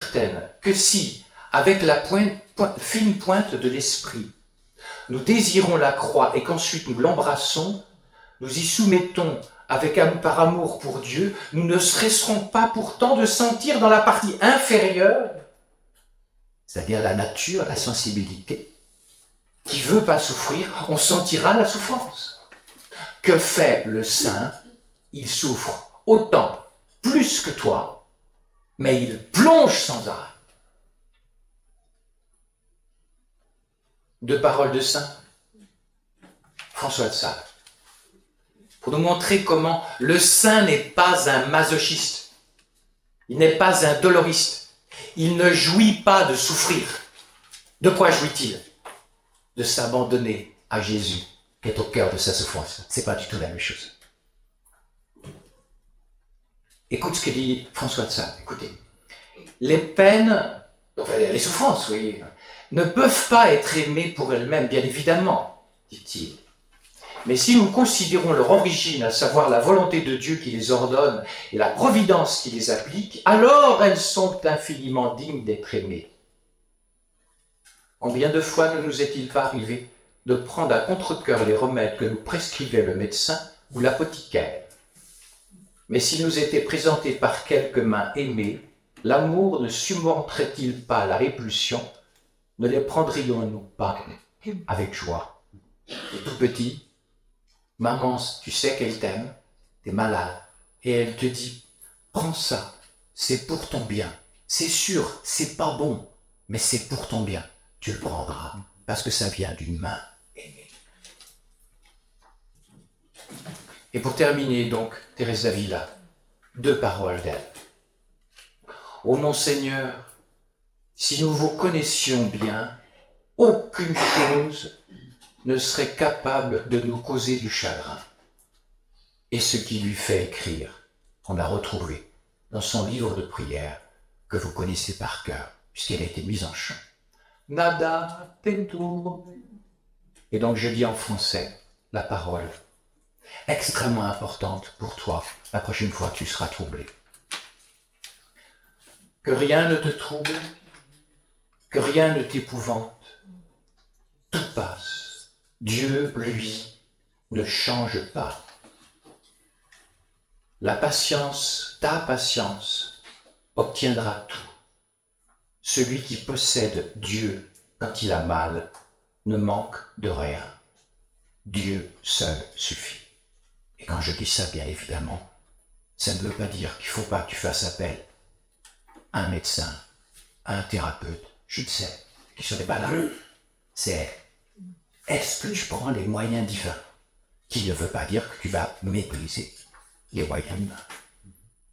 certaine que si, avec la fine pointe de l'esprit, nous désirons la croix et qu'ensuite nous l'embrassons, nous y soumettons par amour pour Dieu, nous ne cesserons pas pourtant de sentir dans la partie inférieure, c'est-à-dire la nature, la sensibilité, qui veut pas souffrir, on sentira la souffrance. Que fait le saint? Il souffre autant, plus que toi, mais il plonge sans arrêt. Deux paroles de saint François de Sales, pour nous montrer comment le saint n'est pas un masochiste, il n'est pas un doloriste, il ne jouit pas de souffrir. De quoi jouit-il? De s'abandonner à Jésus, qui est au cœur de sa souffrance. C'est pas du tout la même chose. Écoute ce que dit François de Sales, écoutez. Les peines, enfin les souffrances, oui, ne peuvent pas être aimées pour elles-mêmes, bien évidemment, dit-il. Mais si nous considérons leur origine, à savoir la volonté de Dieu qui les ordonne et la providence qui les applique, alors elles sont infiniment dignes d'être aimées. Combien de fois ne nous est-il pas arrivé de prendre à contre-cœur les remèdes que nous prescrivait le médecin ou l'apothicaire? Mais s'ils nous étaient présentés par quelques mains aimées, l'amour ne surmonterait-il pas la répulsion? Ne les prendrions-nous pas avec joie? Et tout petit, maman, tu sais qu'elle t'aime, t'es malade, et elle te dit, prends ça, c'est pour ton bien. C'est sûr, c'est pas bon, mais c'est pour ton bien. Tu le prendras, parce que ça vient d'une main aimée. Et pour terminer donc, Thérèse d'Avila, deux paroles d'elle. Ô mon Seigneur, si nous vous connaissions bien, aucune chose ne serait capable de nous causer du chagrin. Et ce qui lui fait écrire, on l'a retrouvé dans son livre de prière que vous connaissez par cœur, puisqu'elle a été mise en chant. Nada tentur. Et donc je dis en français la parole extrêmement importante pour toi la prochaine fois que tu seras troublé. Que rien ne te trouble, que rien ne t'épouvante, tout passe. Dieu, lui, ne change pas. La patience, ta patience, obtiendra tout. Celui qui possède Dieu quand il a mal ne manque de rien. Dieu seul suffit. Et quand je dis ça, bien évidemment, ça ne veut pas dire qu'il ne faut pas que tu fasses appel à un médecin, à un thérapeute, je ne sais, qui serait pas là. C'est est-ce que tu prends les moyens divins, qui ne veut pas dire que tu vas mépriser les moyens humains.